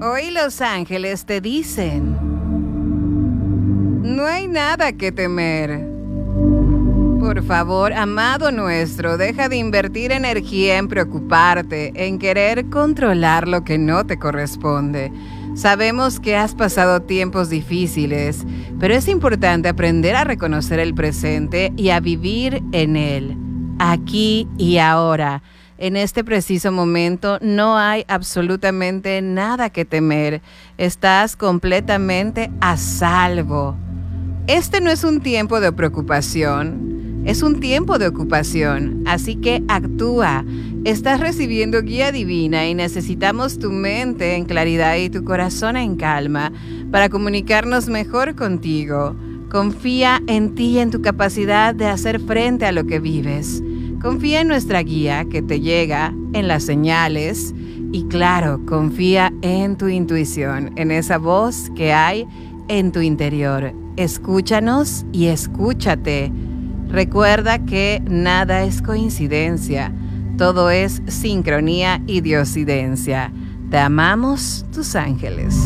Hoy los ángeles te dicen: no hay nada que temer. Por favor, amado nuestro, deja de invertir energía en preocuparte, en querer controlar lo que no te corresponde. Sabemos que has pasado tiempos difíciles, pero es importante aprender a reconocer el presente y a vivir en él, aquí y ahora. En este preciso momento no hay absolutamente nada que temer. Estás completamente a salvo. Este no es un tiempo de preocupación, es un tiempo de ocupación, así que actúa. Estás recibiendo guía divina y necesitamos tu mente en claridad y tu corazón en calma para comunicarnos mejor contigo. Confía en ti y en tu capacidad de hacer frente a lo que vives. Confía en nuestra guía que te llega, en las señales y claro, confía en tu intuición, en esa voz que hay en tu interior. Escúchanos y escúchate. Recuerda que nada es coincidencia, todo es sincronía y diosidencia. Te amamos, tus ángeles.